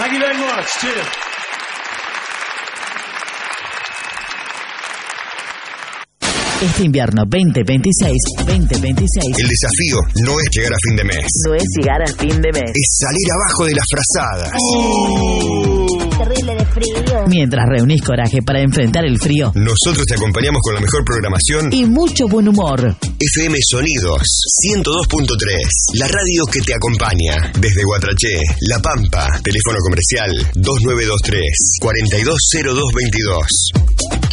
Thank you very much. Cheers. Este invierno 2026. El desafío no es llegar a fin de mes. No es llegar a fin de mes. Es salir abajo de las frazadas. Terrible de frío. Mientras reunís coraje para enfrentar el frío. Nosotros te acompañamos con la mejor programación Y mucho buen humor. FM Sonidos 102.3. La radio que te acompaña. Desde Guatraché, La Pampa. Teléfono comercial 2923 420222.